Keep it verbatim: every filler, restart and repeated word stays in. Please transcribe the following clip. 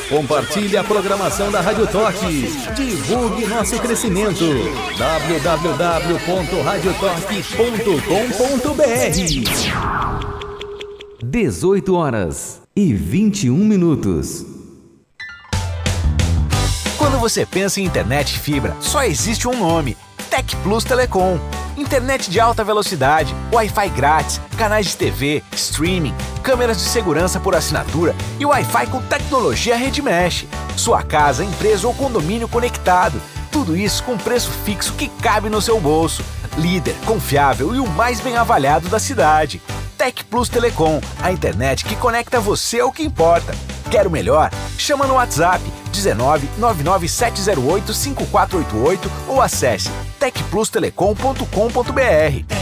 Compartilhe a programação da Rádio Toque. Divulgue nosso crescimento. w w w ponto rádio toque ponto com ponto b r. dezoito horas e vinte e um minutos. Quando você pensa em internet fibra, só existe um nome: Tec Plus Telecom. Internet de alta velocidade, Wi-Fi grátis, canais de T V, streaming, câmeras de segurança por assinatura e Wi-Fi com tecnologia Rede Mesh. Sua casa, empresa ou condomínio conectado. Tudo isso com preço fixo que cabe no seu bolso. Líder, confiável e o mais bem avaliado da cidade. Tec Plus Telecom, a internet que conecta você ao que importa. Quer o melhor? Chama no WhatsApp dezenove, nove nove sete zero oito, cinco quatro oito oito ou acesse tec plus telecom ponto com ponto b r.